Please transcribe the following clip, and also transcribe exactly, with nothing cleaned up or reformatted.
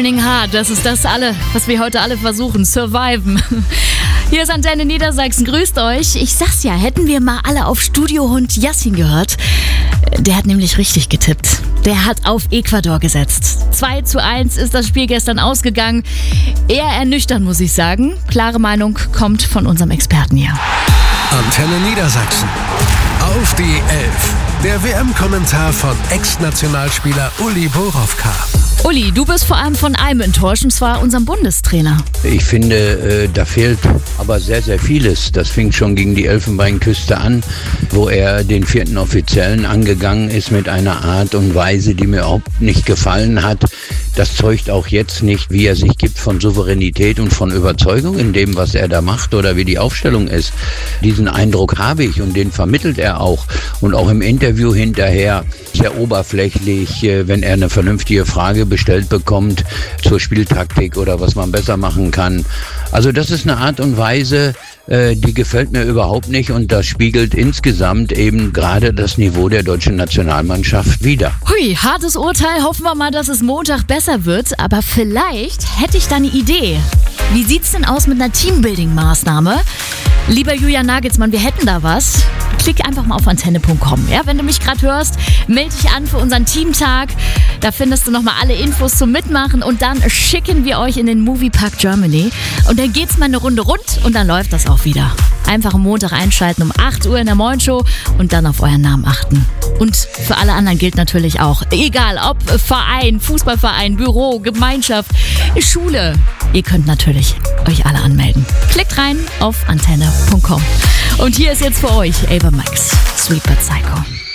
Burning Heart, das ist das alle, was wir heute alle versuchen, surviven. Hier ist Antenne Niedersachsen, grüßt euch. Ich sag's ja, hätten wir mal alle auf Studiohund Yassin gehört. Der hat nämlich richtig getippt. Der hat auf Ecuador gesetzt. zwei zu eins ist das Spiel gestern ausgegangen. Eher ernüchternd, muss ich sagen. Klare Meinung kommt von unserem Experten hier. Antenne Niedersachsen. Auf die Elf. Der W M-Kommentar von Ex-Nationalspieler Uli Borowka. Uli, du bist vor allem von einem enttäuscht, und zwar unserem Bundestrainer. Ich finde, äh, da fehlt aber sehr, sehr vieles. Das fing schon gegen die Elfenbeinküste an, wo er den vierten Offiziellen angegangen ist mit einer Art und Weise, die mir überhaupt nicht gefallen hat. Das zeugt auch jetzt nicht, wie er sich gibt von Souveränität und von Überzeugung in dem, was er da macht oder wie die Aufstellung ist. Diesen Eindruck habe ich und den vermittelt er auch. Und auch im Interview hinterher sehr oberflächlich, wenn er eine vernünftige Frage bestellt bekommt zur Spieltaktik oder was man besser machen kann. Also das ist eine Art und Weise, die gefällt mir überhaupt nicht, und das spiegelt insgesamt eben gerade das Niveau der deutschen Nationalmannschaft wider. Hui, hartes Urteil. Hoffen wir mal, dass es Montag besser wird. Aber vielleicht hätte ich da eine Idee. Wie sieht's denn aus mit einer Teambuilding-Maßnahme? Lieber Julian Nagelsmann, wir hätten da was. Klick einfach mal auf antenne punkt com. Ja, wenn du mich gerade hörst, melde dich an für unseren Teamtag. Da findest du nochmal alle Infos zum Mitmachen, und dann schicken wir euch in den Moviepark Germany. Und dann geht's mal eine Runde rund und dann läuft das auch wieder. Einfach am Montag einschalten um acht Uhr in der Morgenshow und dann auf euren Namen achten. Und für alle anderen gilt natürlich auch, egal ob Verein, Fußballverein, Büro, Gemeinschaft, Schule, ihr könnt natürlich euch alle anmelden. Klickt rein auf antenne punkt com. Und hier ist jetzt für euch Ava Max, Sweet But Psycho.